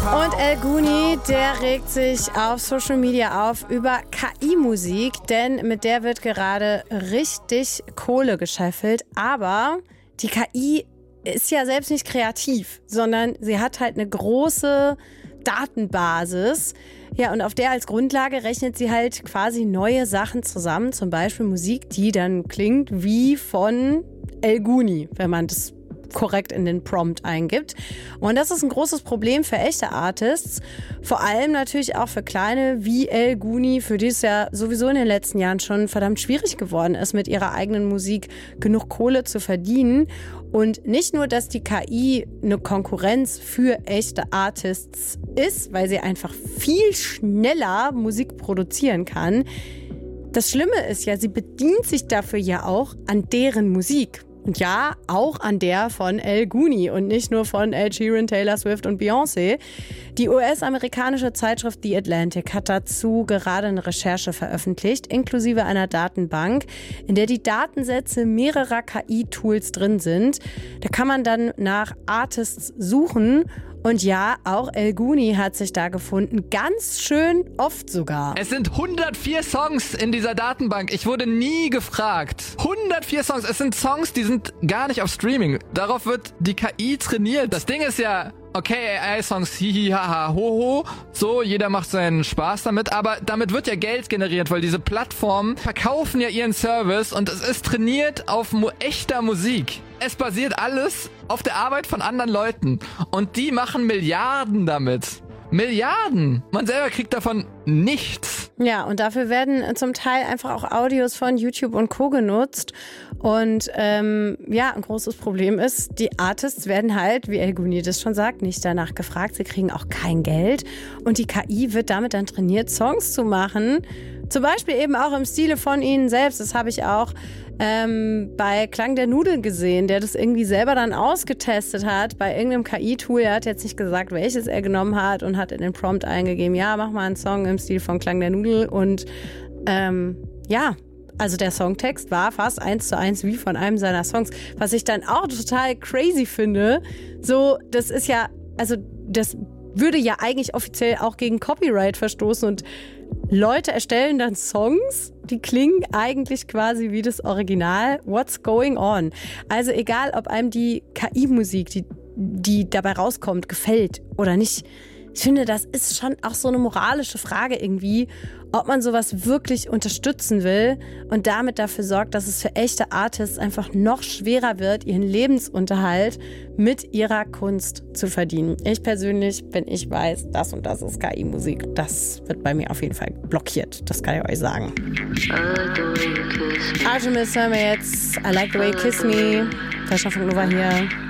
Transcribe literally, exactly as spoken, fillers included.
Und El Guni, der regt sich auf Social Media auf über K I-Musik, denn mit der wird gerade richtig Kohle gescheffelt. Aber die K I ist ja selbst nicht kreativ, sondern sie hat halt eine große Datenbasis. Ja, und auf der als Grundlage rechnet sie halt quasi neue Sachen zusammen, zum Beispiel Musik, die dann klingt wie von El Guni, wenn man das korrekt in den Prompt eingibt. Und das ist ein großes Problem für echte Artists, vor allem natürlich auch für kleine wie El Guni, für die es ja sowieso in den letzten Jahren schon verdammt schwierig geworden ist, mit ihrer eigenen Musik genug Kohle zu verdienen. Und nicht nur, dass die K I eine Konkurrenz für echte Artists ist, weil sie einfach viel schneller Musik produzieren kann. Das Schlimme ist ja, sie bedient sich dafür ja auch an deren Musik. Und ja, auch an der von El Guni und nicht nur von Ed Sheeran, Taylor Swift und Beyoncé. Die U S-amerikanische Zeitschrift The Atlantic hat dazu gerade eine Recherche veröffentlicht, inklusive einer Datenbank, in der die Datensätze mehrerer K I-Tools drin sind. Da kann man dann nach Artists suchen. Und ja, auch El Guni hat sich da gefunden. Ganz schön oft sogar. Es sind hundertvier Songs in dieser Datenbank. Ich wurde nie gefragt. hundertvier Songs. Es sind Songs, die sind gar nicht auf Streaming. Darauf wird die K I trainiert. Das Ding ist ja, okay, A I-Songs, hihi, haha, hoho. So, jeder macht seinen Spaß damit. Aber damit wird ja Geld generiert, weil diese Plattformen verkaufen ja ihren Service und es ist trainiert auf mu- echter Musik. Es basiert alles auf der Arbeit von anderen Leuten. Und die machen Milliarden damit. Milliarden! Man selber kriegt davon nichts. Ja, und dafür werden zum Teil einfach auch Audios von YouTube und Co. genutzt. Und ähm, ja, ein großes Problem ist, die Artists werden halt, wie El Guni das schon sagt, nicht danach gefragt. Sie kriegen auch kein Geld. Und die K I wird damit dann trainiert, Songs zu machen. Zum Beispiel eben auch im Stile von ihnen selbst. Das habe ich auch ähm, bei Klang der Nudeln gesehen, der das irgendwie selber dann ausgetestet hat bei irgendeinem K I-Tool. Er hat jetzt nicht gesagt, welches er genommen hat und hat in den Prompt eingegeben, ja, mach mal einen Song im Stil von Klang der Nudel. Und ähm, ja, also der Songtext war fast eins zu eins wie von einem seiner Songs. Was ich dann auch total crazy finde. So, das ist ja, also das würde ja eigentlich offiziell auch gegen Copyright verstoßen und Leute erstellen dann Songs, die klingen eigentlich quasi wie das Original. What's going on? Also egal, ob einem die K I-Musik, die, die dabei rauskommt, gefällt oder nicht. Ich finde, das ist schon auch so eine moralische Frage irgendwie, ob man sowas wirklich unterstützen will und damit dafür sorgt, dass es für echte Artists einfach noch schwerer wird, ihren Lebensunterhalt mit ihrer Kunst zu verdienen. Ich persönlich, wenn ich weiß, das und das ist K I-Musik, das wird bei mir auf jeden Fall blockiert. Das kann ich euch sagen. Artemis hören wir jetzt I Like the Way You Kiss Me. Fashion von Nova hier.